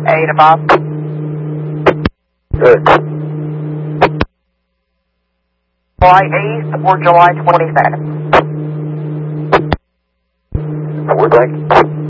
8 to Bob. Good. July 8th or July 22nd? We're back.